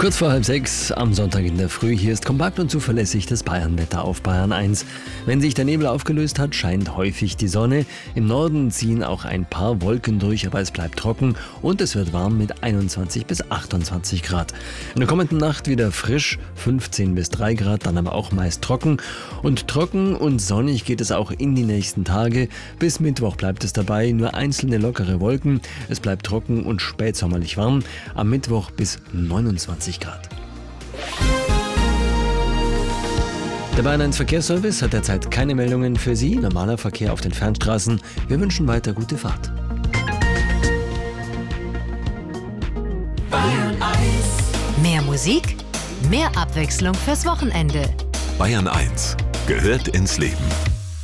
Kurz vor 5:30 am Sonntag in der Früh. Hier ist kompakt und zuverlässig das Bayernwetter auf Bayern 1. Wenn sich der Nebel aufgelöst hat, scheint häufig die Sonne. Im Norden ziehen auch ein paar Wolken durch, aber es bleibt trocken und es wird warm mit 21 bis 28 Grad. In der kommenden Nacht wieder frisch, 15 bis 3 Grad, dann aber auch meist trocken. Und trocken und sonnig geht es auch in die nächsten Tage. Bis Mittwoch bleibt es dabei, nur einzelne lockere Wolken. Es bleibt trocken und spätsommerlich warm. Am Mittwoch bis 29 Grad. Der Bayern 1 Verkehrsservice hat derzeit keine Meldungen für Sie. Normaler Verkehr auf den Fernstraßen. Wir wünschen weiter gute Fahrt. Bayern 1. Mehr Musik, mehr Abwechslung fürs Wochenende. Bayern 1 gehört ins Leben.